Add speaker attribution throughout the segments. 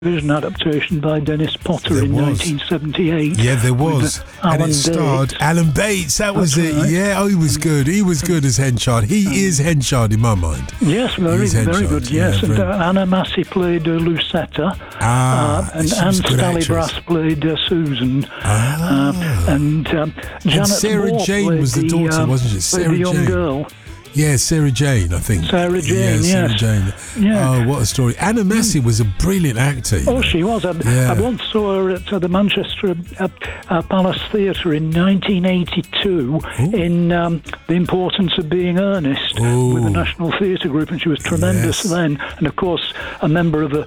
Speaker 1: An adaptation by Dennis Potter in 1978.
Speaker 2: Yeah, there was. And it starred Alan Bates. That was it. Right. Yeah, he was good. He was good as Henchard. He is Henchard in my mind.
Speaker 1: Yes, very good. Yes, and Anna Massey played Lucetta, and Stanley Brass played Susan, and Janet
Speaker 2: Sarah
Speaker 1: Moore
Speaker 2: Jane was the daughter, wasn't she?
Speaker 1: Sarah the young
Speaker 2: Jane.
Speaker 1: Girl.
Speaker 2: Yeah, Sarah Jane, I think.
Speaker 1: Sarah Jane,
Speaker 2: Sarah Jane.
Speaker 1: Yeah.
Speaker 2: Oh, what a story. Anna Massey was a brilliant actor.
Speaker 1: Oh, she was. I once saw her at the Manchester Palace Theatre in 1982 in The Importance of Being Earnest with the National Theatre Group, and she was tremendous then. And, of course, a member of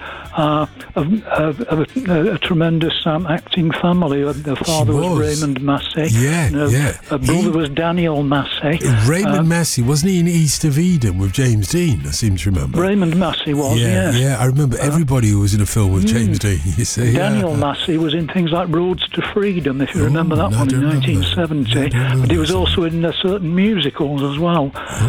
Speaker 1: a tremendous acting family. Her father was Raymond Massey. Her brother was Daniel Massey.
Speaker 2: Raymond Massey, wasn't he in East of Eden with James Dean, I seem to remember?
Speaker 1: Raymond Massey was, yes.
Speaker 2: Yeah, I remember everybody who was in a film with James Dean, you see.
Speaker 1: Daniel Massey was in things like Roads to Freedom, if you remember that one, in 1970. But he was also in certain musicals as well.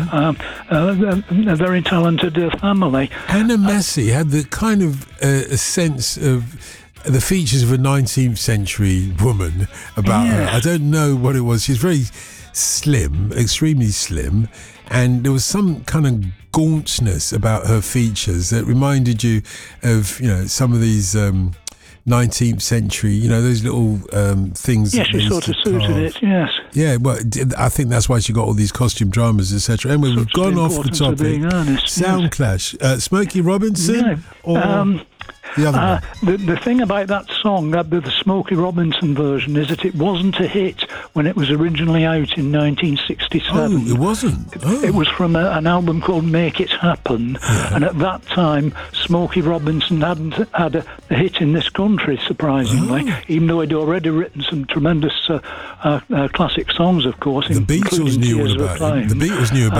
Speaker 1: A very talented family.
Speaker 2: Anna Massey had the kind of a sense of the features of a 19th century woman about her. I don't know what it was. She's very slim, extremely slim, and there was some kind of gauntness about her features that reminded you of, some of these 19th century, those little things.
Speaker 1: Yes, she sort of suited it, yes.
Speaker 2: Yeah, well, I think that's why she got all these costume dramas, etc. Anyway, we've gone off the topic. Sound Clash. Smokey Robinson? The other one.
Speaker 1: The thing about that song, the Smokey Robinson version, is that it wasn't a hit when it was originally out in 1967.
Speaker 2: Oh, it wasn't?
Speaker 1: It was from an album called Make It Happen, and at that time, Smokey Robinson hadn't had a hit in this country, surprisingly, even though he'd already written some tremendous classic songs, of course.
Speaker 2: The Beatles knew all about it. The Beatles knew about